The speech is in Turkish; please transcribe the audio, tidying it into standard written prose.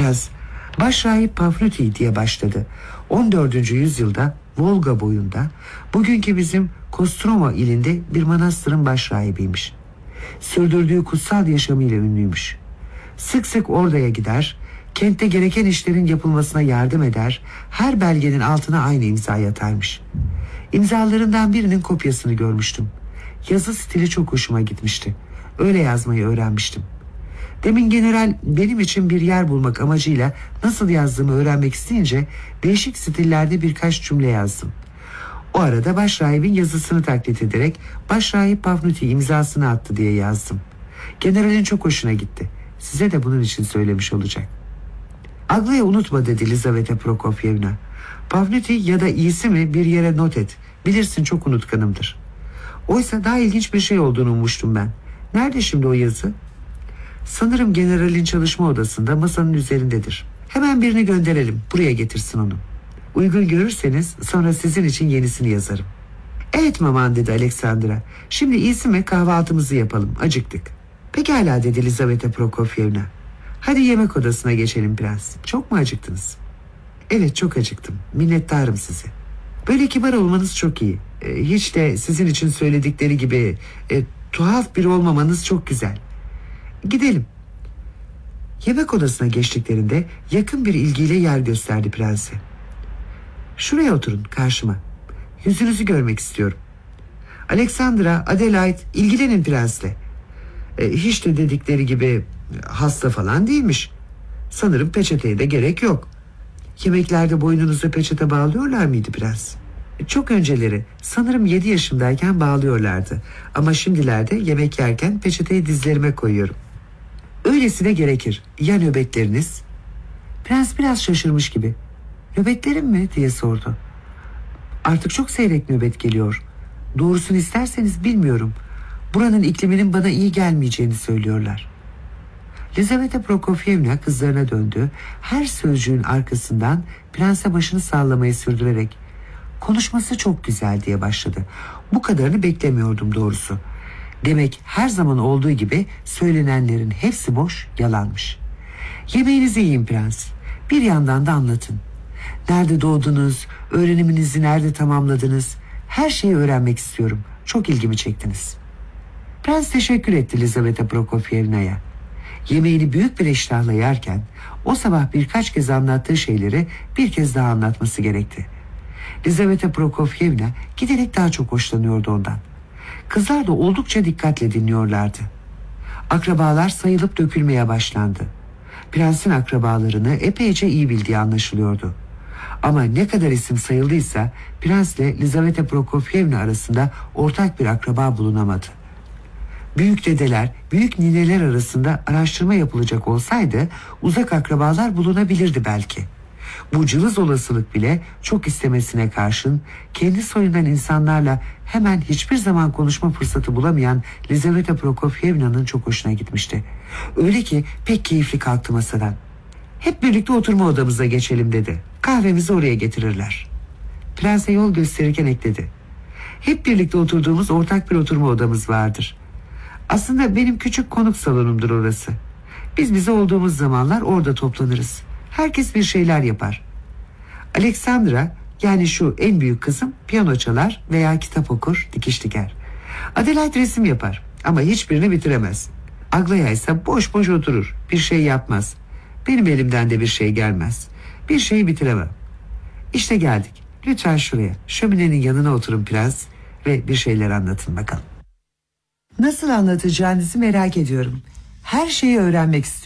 Prens, başrahip Pafnuti diye başladı. 14. yüzyılda Volga boyunda, bugünkü bizim Kostroma ilinde bir manastırın başrahibiymiş. Sürdürdüğü kutsal yaşamıyla ünlüymüş. Sık sık oraya gider, kentte gereken işlerin yapılmasına yardım eder, her belgenin altına aynı imzayı atarmış. İmzalarından birinin kopyasını görmüştüm. Yazı stili çok hoşuma gitmişti. Öyle yazmayı öğrenmiştim. Demin general benim için bir yer bulmak amacıyla nasıl yazdığımı öğrenmek isteyince değişik stillerde birkaç cümle yazdım. O arada başrahibin yazısını taklit ederek başrahip Pafnuti imzasını attı diye yazdım. Generalin çok hoşuna gitti. Size de bunun için söylemiş olacak. Aglaya unutma dedi Lizaveta Prokofyevna. Pafnuti ya da iyisi mi bir yere not et. Bilirsin çok unutkanımdır. Oysa daha ilginç bir şey olduğunu ummuştum ben. Nerede şimdi o yazı? Sanırım generalin çalışma odasında masanın üzerindedir. Hemen birini gönderelim. Buraya getirsin onu. Uygun görürseniz sonra sizin için yenisini yazarım. Evet maman dedi Aleksandra. Şimdi iyisi mi kahvaltımızı yapalım. Acıktık. Pekala dedi Lizaveta Prokofyevna. Hadi yemek odasına geçelim prens. Çok mu acıktınız? Evet çok acıktım. Minnettarım size. Böyle kibar olmanız çok iyi. Hiç de sizin için söyledikleri gibi tuhaf biri olmamanız çok güzel. Gidelim. Yemek odasına geçtiklerinde yakın bir ilgiyle yer gösterdi prense. Şuraya oturun karşıma. Yüzünüzü görmek istiyorum. Alexandra, Adelaide ilgilenin prensle. Hiç de dedikleri gibi hasta falan değilmiş. Sanırım peçeteye de gerek yok. Yemeklerde boynunuza peçete bağlıyorlar mıydı prens? Çok önceleri sanırım 7 yaşındayken bağlıyorlardı. Ama şimdilerde yemek yerken peçeteyi dizlerime koyuyorum. Öylesine gerekir. Ya nöbetleriniz? Prens biraz şaşırmış gibi. Nöbetlerim mi diye sordu. Artık çok seyrek nöbet geliyor. Doğrusunu isterseniz bilmiyorum. Buranın ikliminin bana iyi gelmeyeceğini söylüyorlar. Lizaveta Prokofyevna kızlarına döndü. Her sözcüğün arkasından prense başını sallamayı sürdürerek konuşması çok güzel diye başladı. Bu kadarını beklemiyordum doğrusu. Demek her zaman olduğu gibi söylenenlerin hepsi boş, yalanmış. Yemeğinizi yiyin prens. Bir yandan da anlatın. Nerede doğdunuz, öğreniminizi nerede tamamladınız? Her şeyi öğrenmek istiyorum. Çok ilgimi çektiniz. Prens teşekkür etti Lizaveta Prokofyevna'ya. Yemeğini büyük bir iştahla yerken o sabah birkaç kez anlattığı şeyleri bir kez daha anlatması gerekti. Lizaveta Prokofyevna giderek daha çok hoşlanıyordu ondan. Kızlar da oldukça dikkatle dinliyorlardı. Akrabalar sayılıp dökülmeye başlandı. Prensin akrabalarını epeyce iyi bildiği anlaşılıyordu. Ama ne kadar isim sayıldıysa prensle Lizaveta Prokofyevna arasında ortak bir akraba bulunamadı. Büyük dedeler, büyük nineler arasında araştırma yapılacak olsaydı uzak akrabalar bulunabilirdi belki. Bu cılız olasılık bile çok istemesine karşın kendi soyundan insanlarla hemen hiçbir zaman konuşma fırsatı bulamayan Lizaveta Prokofyevna'nın çok hoşuna gitmişti. Öyle ki pek keyifli kalktı masadan. Hep birlikte oturma odamıza geçelim dedi. Kahvemizi oraya getirirler. Prense yol gösterirken ekledi. Hep birlikte oturduğumuz ortak bir oturma odamız vardır. Aslında benim küçük konuk salonumdur orası. Biz bize olduğumuz zamanlar orada toplanırız. Herkes bir şeyler yapar. Alexandra, yani şu en büyük kızım, piyano çalar veya kitap okur, dikiş diker. Adelaide resim yapar ama hiçbirini bitiremez. Aglaya ise boş boş oturur, bir şey yapmaz. Benim elimden de bir şey gelmez. Bir şeyi bitiremem. İşte geldik. Lütfen şuraya, şöminenin yanına oturun prens ve bir şeyler anlatın bakalım. Nasıl anlatacağınızı merak ediyorum. Her şeyi öğrenmek istiyorum.